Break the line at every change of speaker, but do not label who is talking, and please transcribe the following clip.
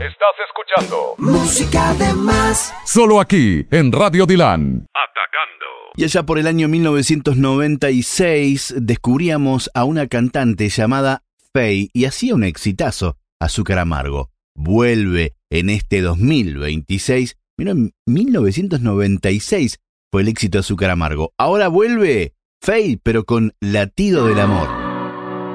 Estás escuchando
Música de Más.
solo aquí en Radio Dilan. Atacando.
Y allá por el año 1996 descubríamos a una cantante llamada Faye y hacía un exitazo, Azúcar Amargo. Vuelve en este 2026. Mira, en 1996 fue el éxito Azúcar Amargo. Ahora vuelve Faye, pero con Latido del Amor.